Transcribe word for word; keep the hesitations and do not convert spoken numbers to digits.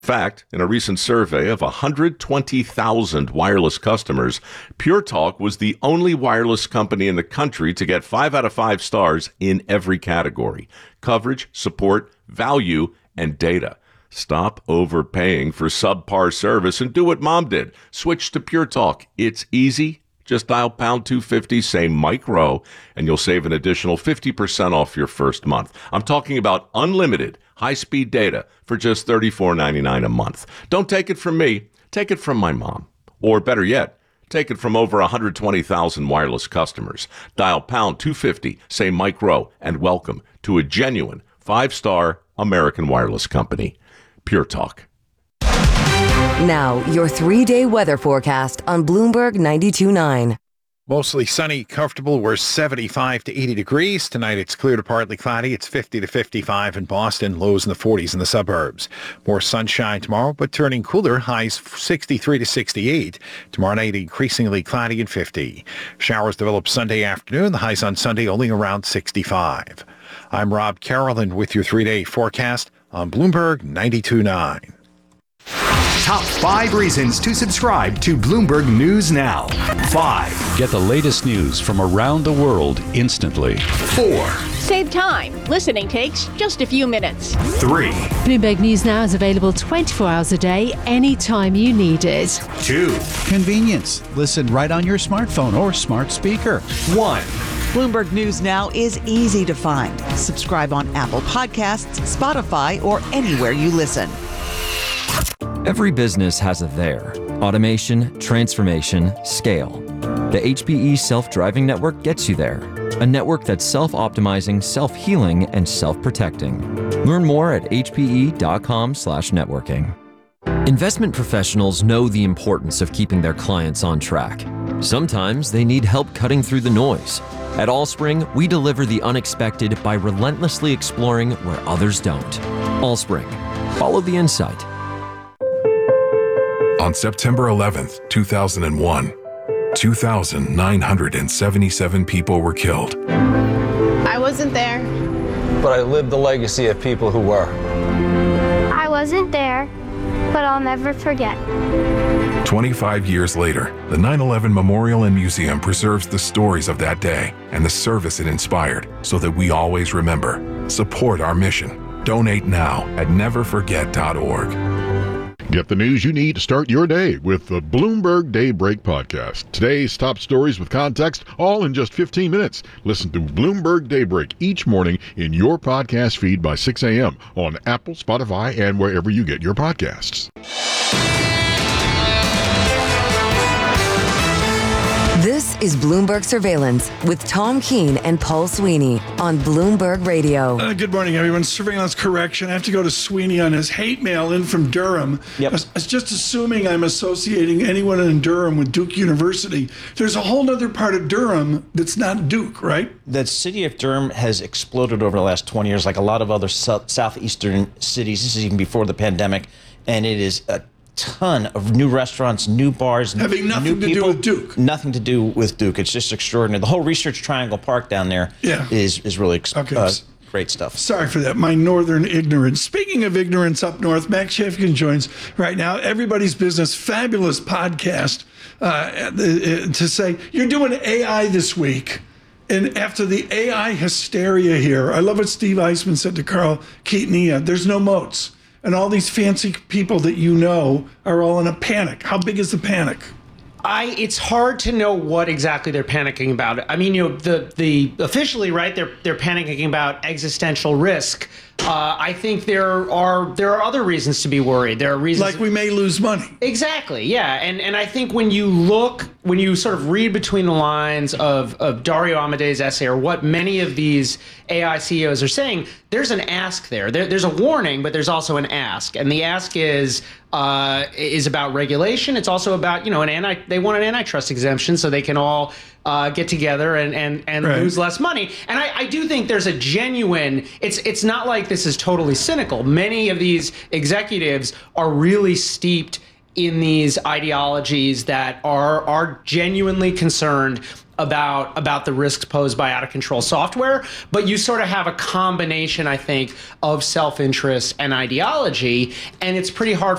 In fact, in a recent survey of one hundred twenty thousand wireless customers, Pure Talk was the only wireless company in the country to get five out of five stars in every category: coverage, support, value, and data. Stop overpaying for subpar service and do what Mom did. Switch to Pure Talk. It's easy. Just dial pound two fifty, say Mike Rowe, and you'll save an additional fifty percent off your first month. I'm talking about unlimited high-speed data for just thirty-four ninety-nine a month. Don't take it from me. Take it from my mom. Or better yet, take it from over one hundred twenty thousand wireless customers. Dial pound two fifty, say Mike Rowe, and welcome to a genuine five-star American wireless company. Pure Talk. Now, your three-day weather forecast on Bloomberg ninety-two point nine. Mostly sunny, comfortable. We're seventy-five to eighty degrees. Tonight it's clear to partly cloudy. It's fifty to fifty-five in Boston, lows in the forties in the suburbs. More sunshine tomorrow, but turning cooler, highs sixty-three to sixty-eight. Tomorrow night increasingly cloudy and fifty. Showers develop Sunday afternoon. The highs on Sunday only around sixty-five. I'm Rob Carolyn with your three-day forecast on Bloomberg ninety-two point nine. Top five reasons to subscribe to Bloomberg News Now. Five. Get the latest news from around the world instantly. Four. Save time. Listening takes just a few minutes. Three. Bloomberg News Now is available twenty-four hours a day, anytime you need it. Two. Convenience. Listen right on your smartphone or smart speaker. One. Bloomberg News Now is easy to find. Subscribe on Apple Podcasts, Spotify, or anywhere you listen. Every business has a there. Automation, transformation, scale. The H P E Self-Driving Network gets you there. A network that's self-optimizing, self-healing, and self-protecting. Learn more at h p e dot com slash networking. Investment professionals know the importance of keeping their clients on track. Sometimes they need help cutting through the noise. At Allspring, we deliver the unexpected by relentlessly exploring where others don't. Allspring. Follow the insight. On September eleventh, two thousand one, two thousand nine hundred seventy-seven people were killed. I wasn't there. But I lived the legacy of people who were. I wasn't there, but I'll never forget. twenty-five years later, the nine eleven Memorial and Museum preserves the stories of that day and the service it inspired so that we always remember. Support our mission. Donate now at never forget dot org. Get the news you need to start your day with the Bloomberg Daybreak Podcast. Today's top stories with context, all in just fifteen minutes. Listen to Bloomberg Daybreak each morning in your podcast feed by six a.m. on Apple, Spotify, and wherever you get your podcasts. This is Bloomberg Surveillance with Tom Keene and Paul Sweeney on Bloomberg Radio. Uh, good morning, everyone. Surveillance correction. I have to go to Sweeney on his hate mail in from Durham. Yep. I was, I was just assuming I'm associating anyone in Durham with Duke University. There's a whole other part of Durham that's not Duke, right? The city of Durham has exploded over the last twenty years, like a lot of other so- southeastern cities. This is even before the pandemic, and it is a ton of new restaurants, new bars, having nothing new to do with Duke. Nothing to do with Duke. It's just extraordinary. The whole Research Triangle Park down there yeah. is is really ex- okay. uh, great stuff. Sorry for that, my northern ignorance. Speaking of ignorance up north, Max Shafkin joins right now. Everybody's Business, fabulous podcast uh, to say you're doing A I this week. And after the A I hysteria here, I love what Steve Eisman said to Carl Keaton. There's no moats. And all these fancy people that you know are all in a panic. How big is the panic? I it's hard to know what exactly they're panicking about. I mean, you know, the the officially, right, they're they're panicking about existential risk. Uh, I think there are there are other reasons to be worried. There are reasons like we may lose money. Exactly, yeah. And and I think when you look, when you sort of read between the lines of, of Dario Amadei's essay or what many of these A I C E Os are saying, there's an ask there. there there's a warning, but there's also an ask. And the ask is uh, is about regulation. It's also about, you know, an anti. They want an antitrust exemption so they can all uh, get together and and, and right. lose less money. And I, I do think there's a genuine. It's it's not like this is totally cynical. Many of these executives are really steeped in these ideologies that are are genuinely concerned about about the risks posed by out of control software, but you sort of have a combination, I think, of self-interest and ideology, and it's pretty hard